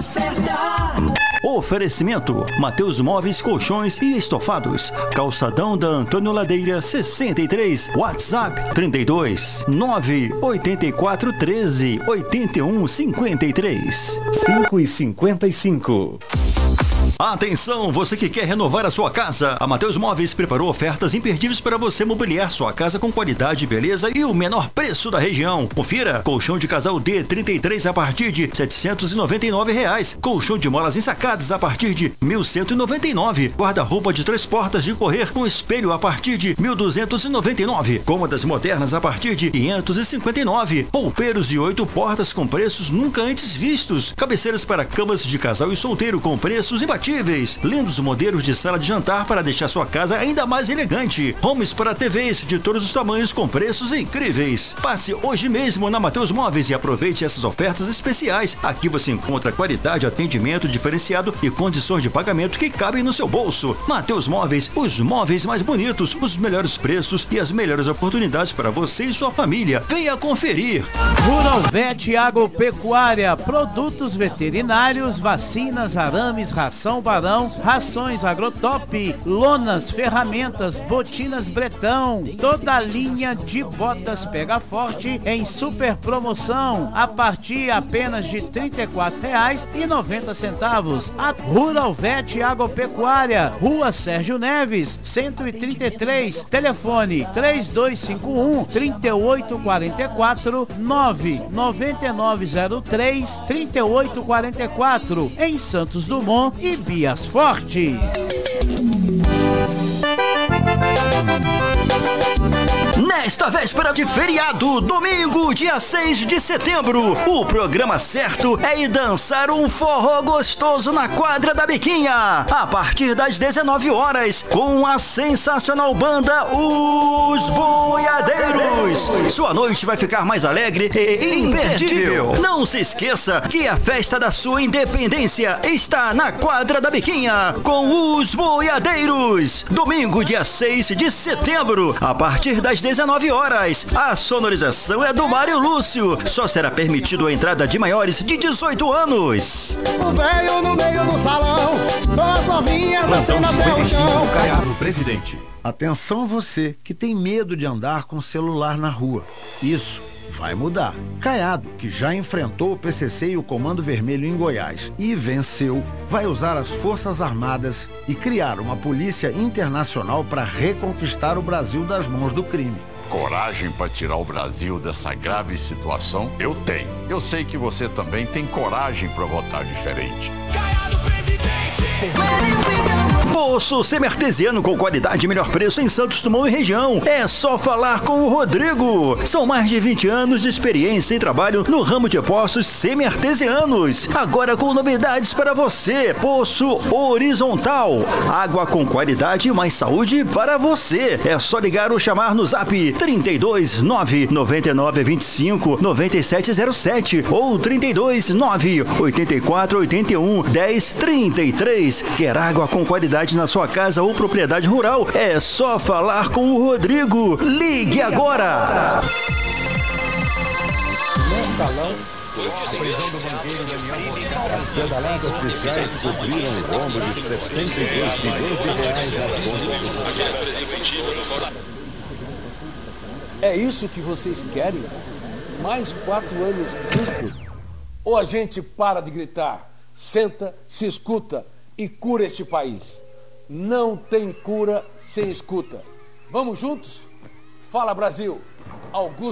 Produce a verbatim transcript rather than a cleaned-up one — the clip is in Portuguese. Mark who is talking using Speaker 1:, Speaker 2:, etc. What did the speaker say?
Speaker 1: certa.
Speaker 2: Oferecimento: Mateus Móveis, Colchões e Estofados. Calçadão da Antônio Ladeira sessenta e três. WhatsApp trinta e dois, nove oito quatro, treze, oitenta e um, cinquenta e três.
Speaker 3: cinco e cinquenta e cinco.
Speaker 2: Atenção, você que quer renovar a sua casa. A Mateus Móveis preparou ofertas imperdíveis para você mobiliar sua casa com qualidade, beleza e o menor preço da região. Confira: colchão de casal D trinta e três a partir de setecentos e noventa e nove reais. Colchão de molas ensacadas a partir de mil cento e noventa e nove. Guarda-roupa de três portas de correr com espelho a partir de mil duzentos e noventa e nove. Cômodas modernas a partir de quinhentos e cinquenta e nove. Roupeiros de oito portas com preços nunca antes vistos. Cabeceiras para camas de casal e solteiro com preços imbatíveis. Lindos modelos de sala de jantar para deixar sua casa ainda mais elegante. Homes para T Vs de todos os tamanhos com preços incríveis. Passe hoje mesmo na Mateus Móveis e aproveite essas ofertas especiais. Aqui você encontra qualidade, atendimento diferenciado e condições de pagamento que cabem no seu bolso. Mateus Móveis, os móveis mais bonitos, os melhores preços e as melhores oportunidades para você e sua família. Venha conferir.
Speaker 4: Rural Vet Agropecuária, produtos veterinários, vacinas, arames, ração Barão, rações Agrotop, lonas, ferramentas, botinas Bretão, toda a linha de botas Pega Forte em super promoção a partir apenas de trinta e quatro reais e noventa centavos. A Rural Vet Agropecuária, Rua Sérgio Neves, cento e trinta e três, telefone três dois cinco um, três oito quatro quatro, nove nove nove zero três, três oito quatro quatro, em Santos Dumont e Bias Forte.
Speaker 2: Nesta véspera de feriado, domingo, dia seis de setembro, o programa certo é ir dançar um forró gostoso na quadra da Biquinha, a partir das dezenove horas, com a sensacional banda Os Boiadeiros. Sua noite vai ficar mais alegre e imperdível. Não se esqueça que a festa da sua independência está na quadra da Biquinha, com Os Boiadeiros. Domingo, dia seis de setembro, a partir das dezenove horas. A sonorização é do Mário Lúcio. Só será permitido a entrada de maiores de dezoito anos.
Speaker 5: O velho no meio do salão, as novinhas descendo até o chão.
Speaker 3: Caiado, presidente.
Speaker 6: Atenção você que tem medo de andar com celular na rua. Isso vai mudar. Caiado, que já enfrentou o P C C e o Comando Vermelho em Goiás e venceu, vai usar as Forças Armadas e criar uma polícia internacional para reconquistar o Brasil das mãos do crime.
Speaker 7: Coragem para tirar o Brasil dessa grave situação? Eu tenho. Eu sei que você também tem coragem para votar diferente.
Speaker 1: Caiado, presidente.
Speaker 2: Poço semi-artesiano com qualidade e melhor preço em Santos Dumont e região. É só falar com o Rodrigo. São mais de vinte anos de experiência e trabalho no ramo de poços semi-artesianos. Agora com novidades para você. Poço horizontal. Água com qualidade e mais saúde para você. É só ligar ou chamar no zap trinta e dois, nove nove nove, vinte e cinco, noventa sete zero sete ou trinta e dois, nove oitenta e quatro, oitenta e um, dez, trinta e três. Quer água com qualidade na sua casa ou propriedade rural? É só falar com o Rodrigo. Ligue agora!
Speaker 8: Salão, a prisão do banqueiro Daniel. As pedaladas fiscais cobriram o rombo de setenta e dois milhões de reais nas contas.
Speaker 9: É isso que vocês querem? Mais quatro anos disso? Ou a gente para de gritar, senta, se escuta e cura este país? Não tem cura sem escuta. Vamos juntos? Fala, Brasil! Augusto